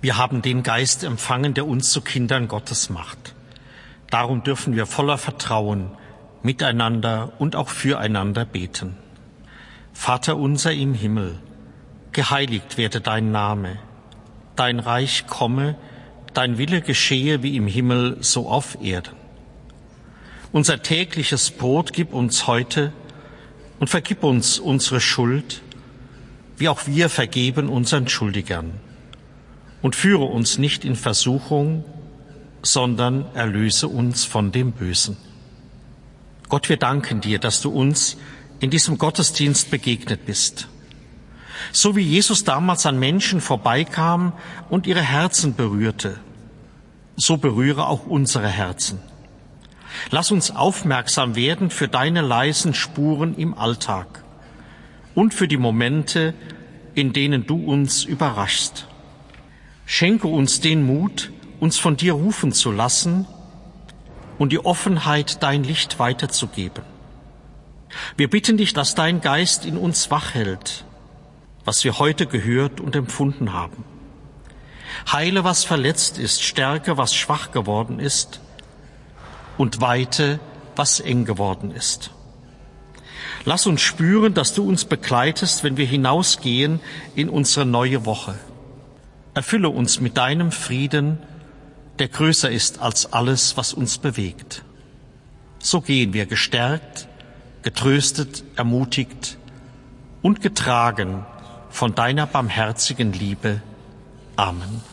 Wir haben den Geist empfangen, der uns zu Kindern Gottes macht. Darum dürfen wir voller Vertrauen miteinander und auch füreinander beten. Vater unser im Himmel, geheiligt werde dein Name. Dein Reich komme, dein Wille geschehe wie im Himmel, so auf Erden. Unser tägliches Brot gib uns heute und vergib uns unsere Schuld, wie auch wir vergeben unseren Schuldigern. Und führe uns nicht in Versuchung, sondern erlöse uns von dem Bösen. Gott, wir danken dir, dass du uns in diesem Gottesdienst begegnet bist. So wie Jesus damals an Menschen vorbeikam und ihre Herzen berührte, so berühre auch unsere Herzen. Lass uns aufmerksam werden für deine leisen Spuren im Alltag und für die Momente, in denen du uns überraschst. Schenke uns den Mut, uns von dir rufen zu lassen und die Offenheit, dein Licht weiterzugeben. Wir bitten dich, dass dein Geist in uns wach hält, was wir heute gehört und empfunden haben. Heile, was verletzt ist, stärke, was schwach geworden ist und weite, was eng geworden ist. Lass uns spüren, dass du uns begleitest, wenn wir hinausgehen in unsere neue Woche. Erfülle uns mit deinem Frieden, der größer ist als alles, was uns bewegt. So gehen wir gestärkt, getröstet, ermutigt und getragen von deiner barmherzigen Liebe. Amen.